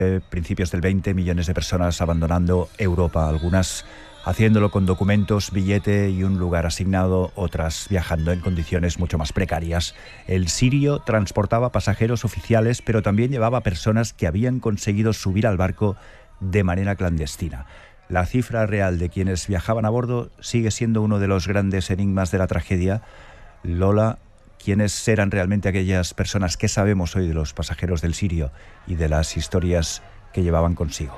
principios del 20, millones de personas abandonando Europa, algunas haciéndolo con documentos, billete y un lugar asignado, otras viajando en condiciones mucho más precarias. El Sirio transportaba pasajeros oficiales, pero también llevaba personas que habían conseguido subir al barco de manera clandestina. La cifra real de quienes viajaban a bordo sigue siendo uno de los grandes enigmas de la tragedia. Lola, ¿quiénes eran realmente aquellas personas? ¿Qué sabemos hoy de los pasajeros del Sirio y de las historias que llevaban consigo?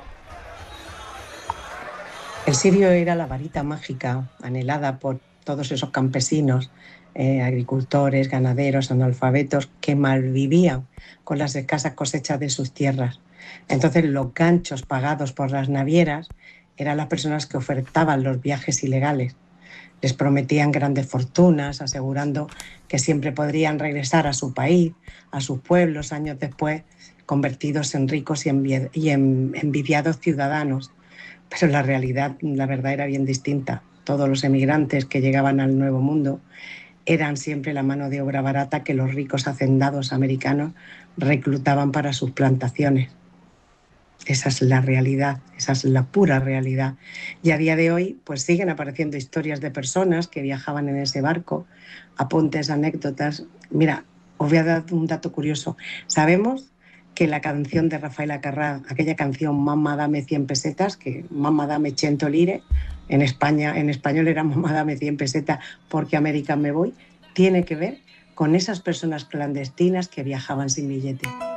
El sirio era la varita mágica anhelada por todos esos campesinos, agricultores, ganaderos, analfabetos que malvivían con las escasas cosechas de sus tierras. Entonces los ganchos pagados por las navieras eran las personas que ofertaban los viajes ilegales. Les prometían grandes fortunas, asegurando que siempre podrían regresar a su país, a sus pueblos años después, convertidos en ricos y envidiados ciudadanos. Pero la verdad era bien distinta. Todos los emigrantes que llegaban al Nuevo Mundo eran siempre la mano de obra barata que los ricos hacendados americanos reclutaban para sus plantaciones. Esa es la realidad, esa es la pura realidad. Y a día de hoy, pues siguen apareciendo historias de personas que viajaban en ese barco, apuntes, anécdotas. Mira, os voy a dar un dato curioso. Sabemos que la canción de Rafael Acarrá, aquella canción Mamma dame 100 pesetas, que Mamma dame 100 lire, en España, en español era Mamma dame 100 pesetas porque América me voy, tiene que ver con esas personas clandestinas que viajaban sin billete.